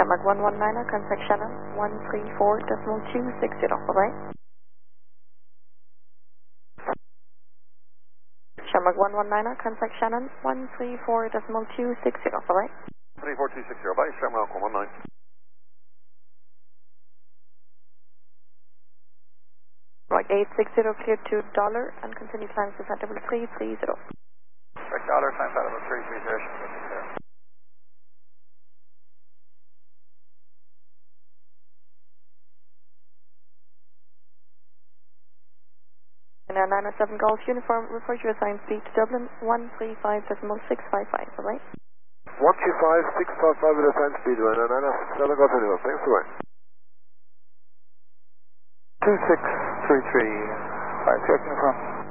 Shamrock 119, contact Shannon 134.260, bye-bye. Shamrock 119, contact Shannon 134.260, bye-bye. 34260, bye, Shamrock 119. Right, 860 cleared to dollar and continue climbs to Santa Barbara 330. Right, dollar times out of 330. And our 907 Golf Uniform, report your assigned speed to Dublin 135.655, bye-bye. 125, 655 with a time speed, 907 Golf Uniform, thanks away. 2633, 5 Uniform.